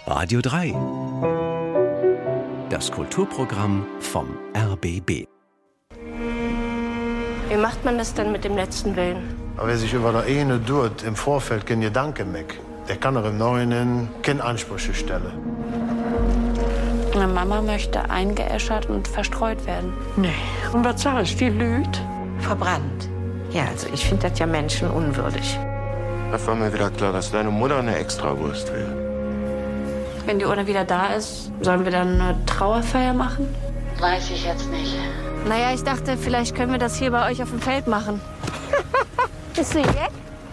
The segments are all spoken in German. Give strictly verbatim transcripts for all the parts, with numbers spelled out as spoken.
Radio drei. Das Kulturprogramm vom R B B. Wie macht man das dann mit dem letzten Willen? Aber wer sich über der eine tut, im Vorfeld keinen Gedanken machen, der kann auch im Neuen keine Ansprüche stellen. Meine Mama möchte eingeäschert und verstreut werden. Nee. Und was sagst du, die Lüd? Verbrannt. Ja, also ich finde das ja menschenunwürdig. Da war mir wieder klar, dass deine Mutter eine Extrawurst will. Wenn die Urne wieder da ist, sollen wir dann eine Trauerfeier machen? Weiß ich jetzt nicht. Naja, ich dachte, vielleicht können wir das hier bei euch auf dem Feld machen. Bist du jetzt?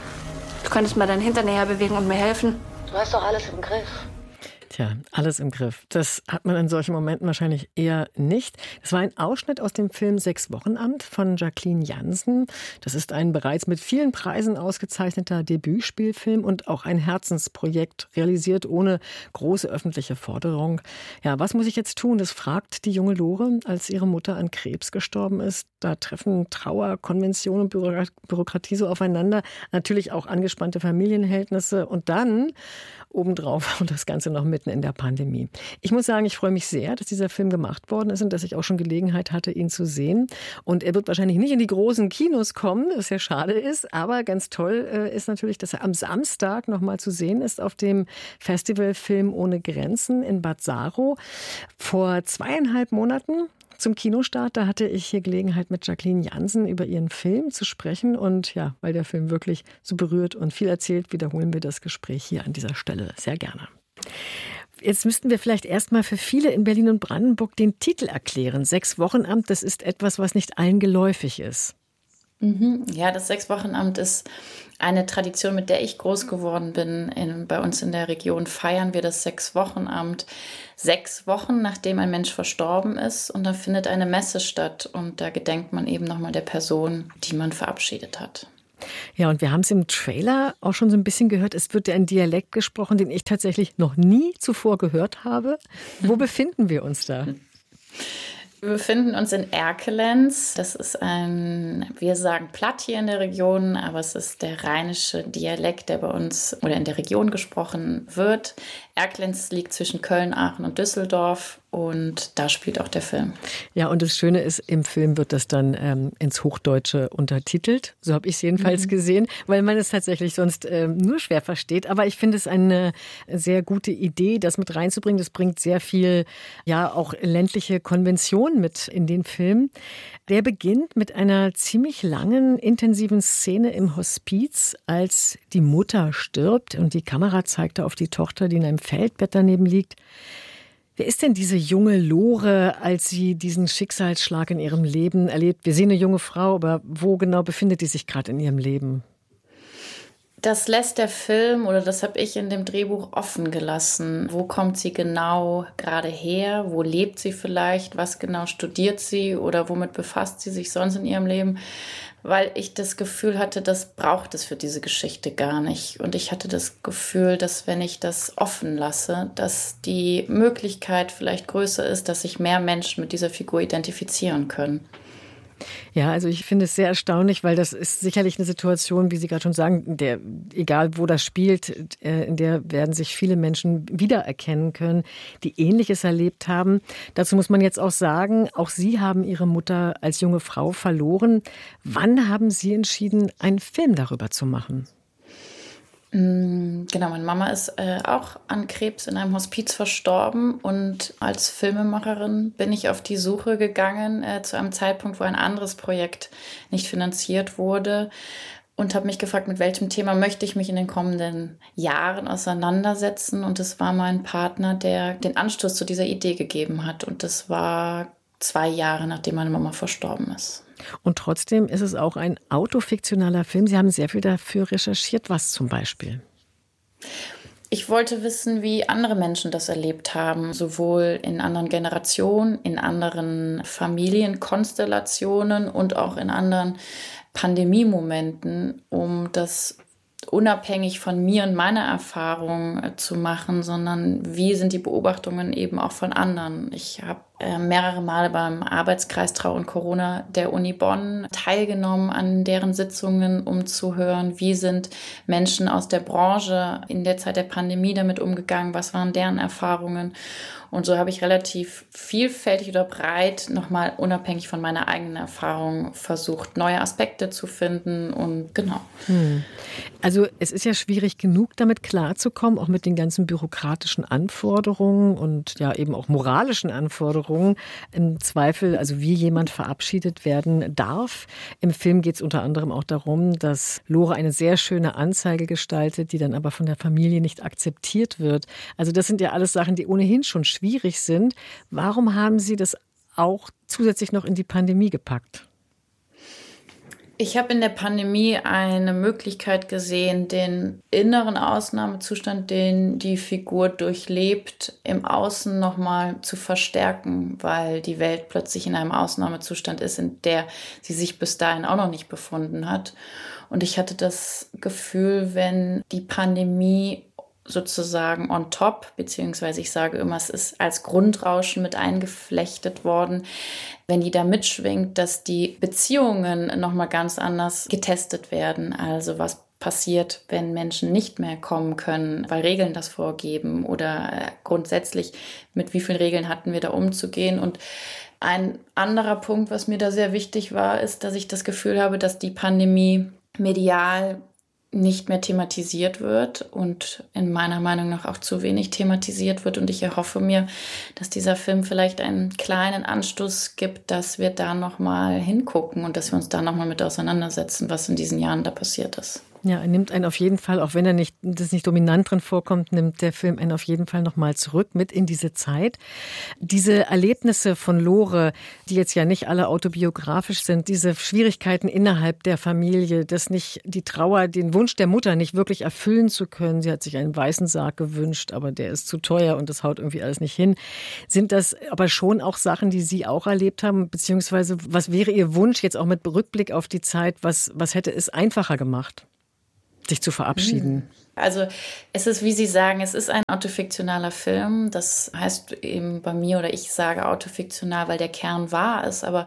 Du könntest mal deinen Hintern näher bewegen und mir helfen. Du hast doch alles im Griff. Tja, alles im Griff. Das hat man in solchen Momenten wahrscheinlich eher nicht. Das war ein Ausschnitt aus dem Film Sechs Wochenamt von Jacqueline Jansen. Das ist ein bereits mit vielen Preisen ausgezeichneter Debütspielfilm und auch ein Herzensprojekt, realisiert ohne große öffentliche Forderung. Ja, was muss ich jetzt tun? Das fragt die junge Lore, als ihre Mutter an Krebs gestorben ist. Da treffen Trauer, Konvention und Bürokratie so aufeinander. Natürlich auch angespannte Familienverhältnisse und dann obendrauf und das Ganze noch mitten in der Pandemie. Ich muss sagen, ich freue mich sehr, dass dieser Film gemacht worden ist und dass ich auch schon Gelegenheit hatte, ihn zu sehen. Und er wird wahrscheinlich nicht in die großen Kinos kommen, was ja schade ist. Aber ganz toll äh, ist natürlich, dass er am Samstag noch mal zu sehen ist auf dem Festival Film ohne Grenzen in Bad Saro. Vor zweieinhalb Monaten zum Kinostart, da hatte ich hier Gelegenheit, mit Jacqueline Jansen über ihren Film zu sprechen. Und ja, weil der Film wirklich so berührt und viel erzählt, wiederholen wir das Gespräch hier an dieser Stelle sehr gerne. Jetzt müssten wir vielleicht erstmal für viele in Berlin und Brandenburg den Titel erklären. Sechs-Wochenamt, das ist etwas, was nicht allen geläufig ist. Mhm. Ja, das Sechs-Wochenamt ist eine Tradition, mit der ich groß geworden bin. In, bei uns in der Region feiern wir das Sechs-Wochenamt sechs Wochen, nachdem ein Mensch verstorben ist. Und da findet eine Messe statt. Und da gedenkt man eben nochmal der Person, die man verabschiedet hat. Ja, und wir haben es im Trailer auch schon so ein bisschen gehört. Es wird ja ein Dialekt gesprochen, den ich tatsächlich noch nie zuvor gehört habe. Wo befinden wir uns da? Wir befinden uns in Erkelenz. Das ist ein, wir sagen platt hier in der Region, aber es ist der rheinische Dialekt, der bei uns oder in der Region gesprochen wird. Erkelenz liegt zwischen Köln, Aachen und Düsseldorf und da spielt auch der Film. Ja, und das Schöne ist, im Film wird das dann ähm, ins Hochdeutsche untertitelt. So habe ich es jedenfalls mhm. gesehen, weil man es tatsächlich sonst ähm, nur schwer versteht. Aber ich finde es eine sehr gute Idee, das mit reinzubringen. Das bringt sehr viel, ja, auch ländliche Konvention mit in den Film. Der beginnt mit einer ziemlich langen, intensiven Szene im Hospiz, als die Mutter stirbt und die Kamera zeigt auf die Tochter, die in einem Feldbett daneben liegt. Wer ist denn diese junge Lore, als sie diesen Schicksalsschlag in ihrem Leben erlebt? Wir sehen eine junge Frau, aber wo genau befindet die sich gerade in ihrem Leben? Das lässt der Film, oder das habe ich in dem Drehbuch offen gelassen. Wo kommt sie genau gerade her? Wo lebt sie vielleicht? Was genau studiert sie? Oder womit befasst sie sich sonst in ihrem Leben? Weil ich das Gefühl hatte, das braucht es für diese Geschichte gar nicht. Und ich hatte das Gefühl, dass wenn ich das offen lasse, dass die Möglichkeit vielleicht größer ist, dass sich mehr Menschen mit dieser Figur identifizieren können. Ja, also ich finde es sehr erstaunlich, weil das ist sicherlich eine Situation, wie Sie gerade schon sagen, der, egal wo das spielt, in der werden sich viele Menschen wiedererkennen können, die Ähnliches erlebt haben. Dazu muss man jetzt auch sagen, auch Sie haben Ihre Mutter als junge Frau verloren. Wann haben Sie entschieden, einen Film darüber zu machen? Genau, meine Mama ist äh, auch an Krebs in einem Hospiz verstorben und als Filmemacherin bin ich auf die Suche gegangen äh, zu einem Zeitpunkt, wo ein anderes Projekt nicht finanziert wurde und habe mich gefragt, mit welchem Thema möchte ich mich in den kommenden Jahren auseinandersetzen, und es war mein Partner, der den Anstoß zu dieser Idee gegeben hat, und das war zwei Jahre, nachdem meine Mama verstorben ist. Und trotzdem ist es auch ein autofiktionaler Film. Sie haben sehr viel dafür recherchiert. Was zum Beispiel? Ich wollte wissen, wie andere Menschen das erlebt haben, sowohl in anderen Generationen, in anderen Familienkonstellationen und auch in anderen Pandemiemomenten, um das unabhängig von mir und meiner Erfahrung zu machen, sondern wie sind die Beobachtungen eben auch von anderen. Ich habe äh, mehrere Male beim Arbeitskreis Trauer und Corona der Uni Bonn teilgenommen an deren Sitzungen, um zu hören, wie sind Menschen aus der Branche in der Zeit der Pandemie damit umgegangen, was waren deren Erfahrungen. Und so habe ich relativ vielfältig oder breit, nochmal unabhängig von meiner eigenen Erfahrung, versucht, neue Aspekte zu finden und genau. Hm. Also es ist ja schwierig genug, damit klarzukommen, auch mit den ganzen bürokratischen Anforderungen und ja eben auch moralischen Anforderungen. Im Zweifel, also wie jemand verabschiedet werden darf. Im Film geht es unter anderem auch darum, dass Lore eine sehr schöne Anzeige gestaltet, die dann aber von der Familie nicht akzeptiert wird. Also das sind ja alles Sachen, die ohnehin schon schwierig sind. Warum haben Sie das auch zusätzlich noch in die Pandemie gepackt? Ich habe in der Pandemie eine Möglichkeit gesehen, den inneren Ausnahmezustand, den die Figur durchlebt, im Außen nochmal zu verstärken, weil die Welt plötzlich in einem Ausnahmezustand ist, in der sie sich bis dahin auch noch nicht befunden hat. Und ich hatte das Gefühl, wenn die Pandemie sozusagen on top, beziehungsweise ich sage immer, es ist als Grundrauschen mit eingeflechtet worden, wenn die da mitschwingt, dass die Beziehungen nochmal ganz anders getestet werden. Also was passiert, wenn Menschen nicht mehr kommen können, weil Regeln das vorgeben oder grundsätzlich mit wie vielen Regeln hatten wir da umzugehen. Und ein anderer Punkt, was mir da sehr wichtig war, ist, dass ich das Gefühl habe, dass die Pandemie medial nicht mehr thematisiert wird und in meiner Meinung nach auch zu wenig thematisiert wird. Und ich erhoffe mir, dass dieser Film vielleicht einen kleinen Anstoß gibt, dass wir da nochmal hingucken und dass wir uns da nochmal mit auseinandersetzen, was in diesen Jahren da passiert ist. Ja, er nimmt einen auf jeden Fall, auch wenn er nicht, das nicht dominant drin vorkommt, nimmt der Film einen auf jeden Fall nochmal zurück mit in diese Zeit. Diese Erlebnisse von Lore, die jetzt ja nicht alle autobiografisch sind, diese Schwierigkeiten innerhalb der Familie, das nicht, die Trauer, den Wunsch der Mutter nicht wirklich erfüllen zu können. Sie hat sich einen weißen Sarg gewünscht, aber der ist zu teuer und das haut irgendwie alles nicht hin. Sind das aber schon auch Sachen, die Sie auch erlebt haben? Beziehungsweise, was wäre Ihr Wunsch jetzt auch mit Rückblick auf die Zeit? Was, was hätte es einfacher gemacht, sich zu verabschieden? Also es ist, wie Sie sagen, es ist ein autofiktionaler Film. Das heißt eben bei mir, oder ich sage autofiktional, weil der Kern wahr ist. Aber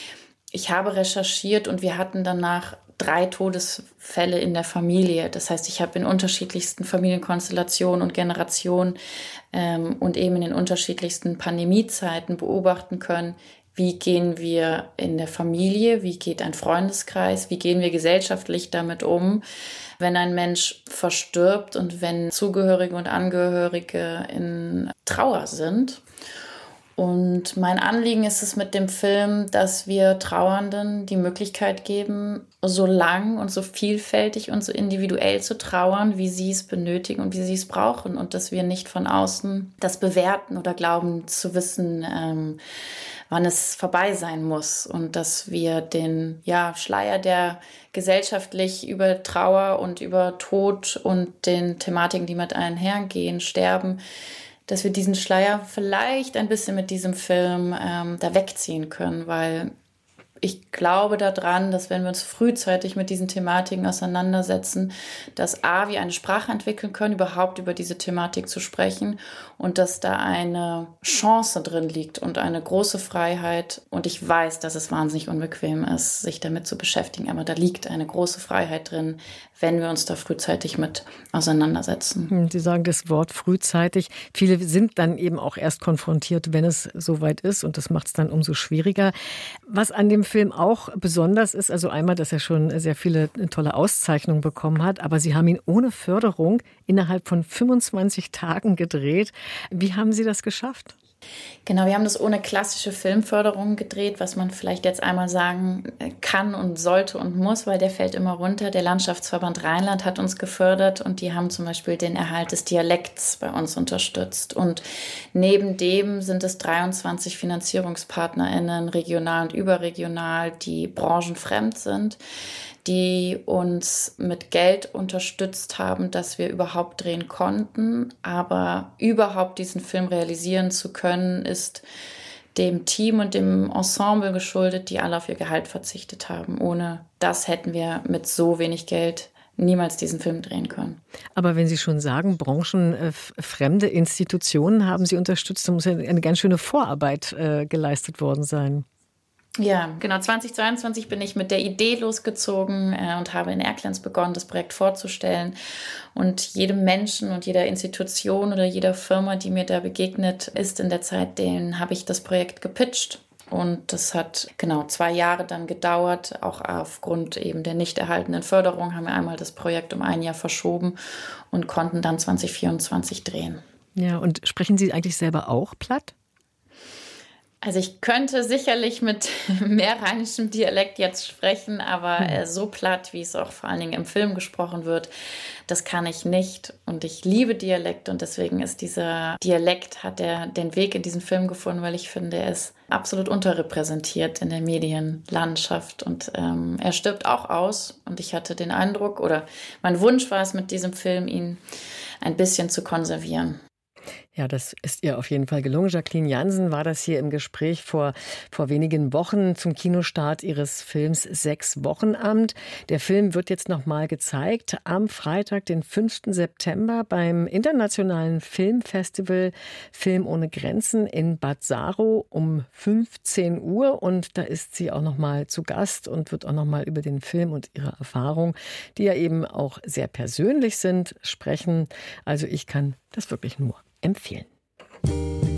ich habe recherchiert und wir hatten danach drei Todesfälle in der Familie. Das heißt, ich habe in unterschiedlichsten Familienkonstellationen und Generationen ähm, und eben in den unterschiedlichsten Pandemiezeiten beobachten können, wie gehen wir in der Familie, wie geht ein Freundeskreis, wie gehen wir gesellschaftlich damit um, wenn ein Mensch verstirbt und wenn Zugehörige und Angehörige in Trauer sind. Und mein Anliegen ist es mit dem Film, dass wir Trauernden die Möglichkeit geben, so lang und so vielfältig und so individuell zu trauern, wie sie es benötigen und wie sie es brauchen. Und dass wir nicht von außen das bewerten oder glauben zu wissen, ähm, wann es vorbei sein muss. Und dass wir den ja, Schleier, der gesellschaftlich über Trauer und über Tod und den Thematiken, die mit einhergehen, Sterben, dass wir diesen Schleier vielleicht ein bisschen mit diesem Film ähm, da wegziehen können, weil ich glaube daran, dass wenn wir uns frühzeitig mit diesen Thematiken auseinandersetzen, dass A, wir eine Sprache entwickeln können, überhaupt über diese Thematik zu sprechen und dass da eine Chance drin liegt und eine große Freiheit. Und ich weiß, dass es wahnsinnig unbequem ist, sich damit zu beschäftigen, aber da liegt eine große Freiheit drin, wenn wir uns da frühzeitig mit auseinandersetzen. Sie sagen das Wort frühzeitig. Viele sind dann eben auch erst konfrontiert, wenn es soweit ist und das macht es dann umso schwieriger. Was an dem Film auch besonders ist, also einmal, dass er schon sehr viele tolle Auszeichnungen bekommen hat, aber Sie haben ihn ohne Förderung innerhalb von fünfundzwanzig Tagen gedreht. Wie haben Sie das geschafft? Genau, wir haben das ohne klassische Filmförderung gedreht, was man vielleicht jetzt einmal sagen kann und sollte und muss, weil der fällt immer runter. Der Landschaftsverband Rheinland hat uns gefördert und die haben zum Beispiel den Erhalt des Dialekts bei uns unterstützt. Und neben dem sind es dreiundzwanzig FinanzierungspartnerInnen, regional und überregional, die branchenfremd sind, die uns mit Geld unterstützt haben, dass wir überhaupt drehen konnten. Aber überhaupt diesen Film realisieren zu können, ist dem Team und dem Ensemble geschuldet, die alle auf ihr Gehalt verzichtet haben. Ohne das hätten wir mit so wenig Geld niemals diesen Film drehen können. Aber wenn Sie schon sagen, branchenfremde Institutionen haben Sie unterstützt, dann muss ja eine ganz schöne Vorarbeit äh, geleistet worden sein. Ja, genau. zweitausendzweiundzwanzig bin ich mit der Idee losgezogen äh, und habe in Erkelenz begonnen, das Projekt vorzustellen. Und jedem Menschen und jeder Institution oder jeder Firma, die mir da begegnet ist in der Zeit, denen habe ich das Projekt gepitcht. Und das hat genau zwei Jahre dann gedauert. Auch aufgrund eben der nicht erhaltenen Förderung haben wir einmal das Projekt um ein Jahr verschoben und konnten dann zwanzig vierundzwanzig drehen. Ja, und sprechen Sie eigentlich selber auch platt? Also ich könnte sicherlich mit mehr rheinischem Dialekt jetzt sprechen, aber äh, so platt, wie es auch vor allen Dingen im Film gesprochen wird, das kann ich nicht. Und ich liebe Dialekt und deswegen ist dieser Dialekt, hat er den Weg in diesen Film gefunden, weil ich finde, er ist absolut unterrepräsentiert in der Medienlandschaft und ähm, er stirbt auch aus. Und ich hatte den Eindruck, oder mein Wunsch war es mit diesem Film, ihn ein bisschen zu konservieren. Ja, das ist ihr auf jeden Fall gelungen. Jacqueline Jansen war das hier im Gespräch vor, vor wenigen Wochen zum Kinostart ihres Films Sechs-Wochen-Amt. Der Film wird jetzt nochmal gezeigt am Freitag, den fünften September beim Internationalen Filmfestival Film ohne Grenzen in Bad Saro um fünfzehn Uhr. Und da ist sie auch nochmal zu Gast und wird auch nochmal über den Film und ihre Erfahrungen, die ja eben auch sehr persönlich sind, sprechen. Also ich kann das wirklich nur empfehlen.